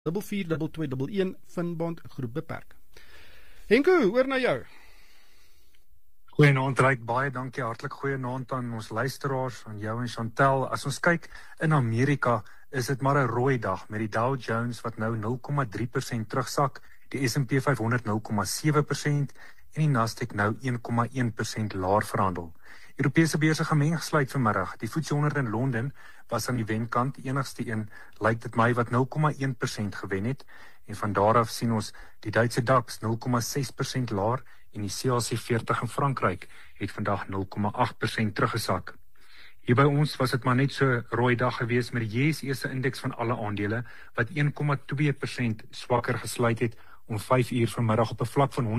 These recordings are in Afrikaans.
442211 Finbond Groep Beperk. Henko, oor na jou. Goeienaand Ryk, baie dankie, hartlik goeienaand aan ons luisteraars, aan jou en Chantel. As ons kyk in Amerika, is dit maar 'n rooi dag met die Dow Jones wat nou 0,3% terugsak, die S&P 500 0,7% en die Nasdaq nou 1,1% laer verhandel. Europese beurse gemeng gesluit vanmiddag. Die FTSE 100 in Londen was aan die wenkant, enigste een, lyk dit my, wat 0,1% gewen het. En van daar af sien ons die Duitse DAX 0,6% laer en die CAC 40 in Frankryk het vandag 0,8% teruggesak. Hier by ons was dit maar net so rooi dag gewees met die JSE se indeks van alle aandele wat 1,2% swakker gesluit het om 5 uur vanmiddag op 'n vlak van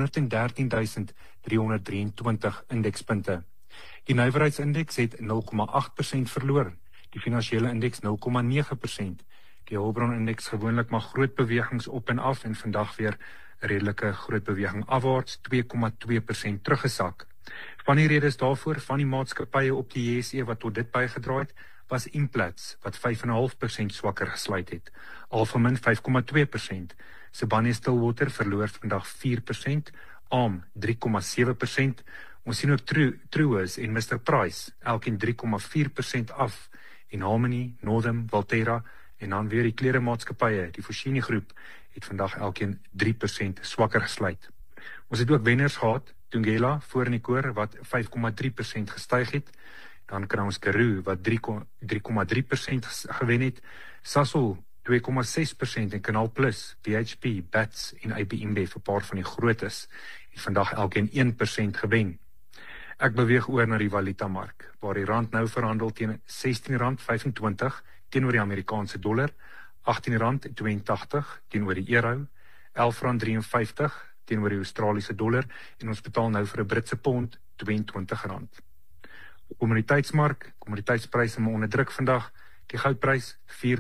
113.323 indekspunte. Die nywerheidsindeks het 0,8% verloor, die finansiële indeks 0,9%. Die hulpbronindeks gewoonlik maar groot bewegings op en af en vandag weer 'n redelike groot beweging afwaarts, 2,2% teruggesak. Van die redes daarvoor van die maatskappye op die JSE wat tot dit bygedra het, was Implats wat 5,5% swakker gesluit het. Alphamin 5,2%. Sibanye-Stillwater verloor vandag 4%, ARM 3,7%. Ons sien ook Truworths en Mr Price elkeen 3,4% af en Harmony, Northern, Valterra en dan weer die kleremaatskappye, die Foschini groep, het vandag elkeen 3% swakker gesluit. Ons het ook wenners gehad, Thungela voor in die koor wat 5,3% gestyg het. Dan kry ons Karoo wat 3,3% gewen het. Sasol 2,6% en Canal Plus, BHP, Bats en AB InBev, 'n paar van die grootes, het vandag elkeen 1% gewen. Ek beweeg oor na die valutamark, waar die rand nou verhandel teen R16.25 teenoor die Amerikaanse dollar, R18.82 teenoor die euro, R11.53 teenoor die Australiese dollar en ons betaal nou vir 'n Britse pond R22. Kommoditeitsmark, kommoditeitspryse maar onder druk vandag. Die goudprys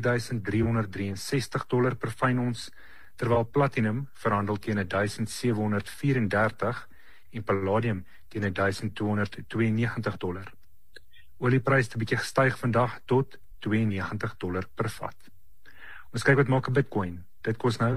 $4,363 per fyn ons, terwyl platinum verhandel teen $1,734 en palladium teen $1,292. Olieprys het 'n bietjie gestyg vandag tot $92 per vat. Ons kyk wat maak 'n Bitcoin. Dit kos nou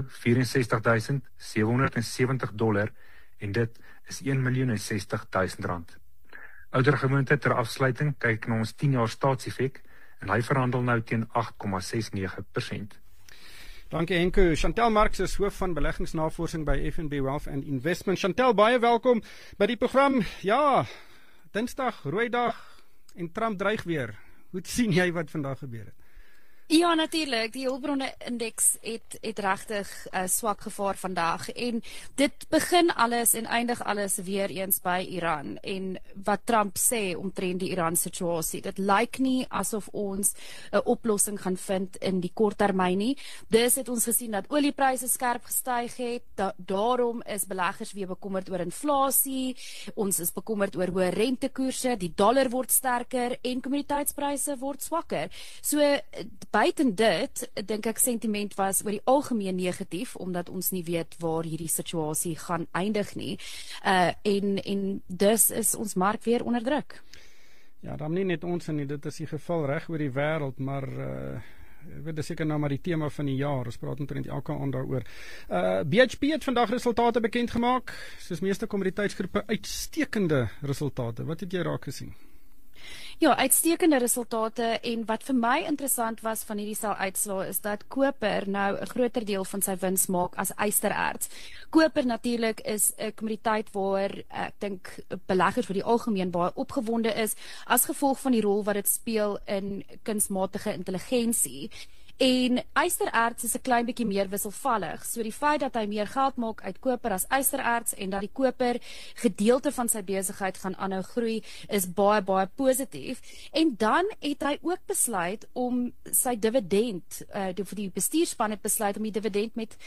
$64,770 en dit is R1,060,000. Oudergewoonte ter afsluiting kyk na ons 10 jaar staatseffek en hy verhandel nou teen 8,69%. Dankie Henko. Chantel Marx is hoof van beleggingsnavorsing by FNB Wealth and Investment. Chantel, baie welkom by die program. Ja, Dinsdag, rooi dag en Trump dreig weer. Hoe sien jy wat vandag gebeur het? Ja, natuurlijk. Die hulpbronne-indeks het regtig swak gevaar vandag. En dit begin alles en eindig alles weer eens by Iran. En wat Trump sê omtrent die Iran-situasie. Dit lyk nie asof ons 'n oplossing gaan vind in die kort termyn nie. Dus het ons gesien dat oliepryse skerp gestyg het. Daarom is beleggers weer bekommerd oor inflasie. Ons is bekommerd oor hoë rentekoerse. Die dollar word sterker en kommoditeitspryse word swakker. So buiten dit, dink ek sentiment was oor die algemeen negatief, omdat ons nie weet waar hierdie situasie gaan eindig nie. En dus is ons mark weer onder druk. Ja, dan nie net ons nie, dit is die geval reg oor die wêreld, maar dit is seker nou maar die tema van die jaar. Ons praat omtrent elke aand daaroor. BHP het vandag resultate bekend gemaak, soos meeste kommoditeitsgroepe uitstekende resultate. Wat het jy raak gesien? Ja, uitstekende resultate en wat vir my interessant was van hierdie stel uitslae is dat koper nou 'n groter deel van sy wins maak as ystererts. Koper natuurlik is 'n kommoditeit waar ek dink beleggers vir die algemeen baie opgewonde is as gevolg van die rol wat dit speel in kunsmatige intelligensie. En ystererts is 'n klein bietjie meer wisselvallig. So die feit dat hy meer geld maak uit koper as ystererts en dat die koper gedeelte van sy besigheid gaan aanhou groei, is baie baie positief. En dan het hy ook besluit om sy dividend, vir die bestuurspan het besluit om die dividend met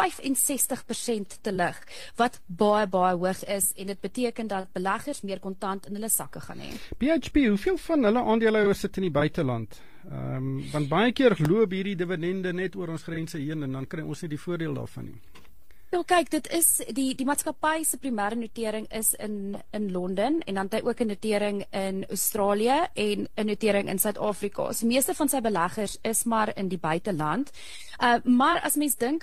65% te lig, wat baie baie hoog is en dit beteken dat beleggers meer kontant in hulle sakke gaan hê. BHP, hoeveel van hulle aandeelhouers sit in die buiteland? Want baie keer loop hierdie dividende net oor ons grense heen en dan kry ons nie die voordeel daarvan nie. Ja, kyk, dit is die maatskappy se primêre notering is in Londen en dan het hy ook 'n notering in Australië en 'n notering in Suid-Afrika. So meeste van sy beleggers is maar in die buiteland. Maar as mens dink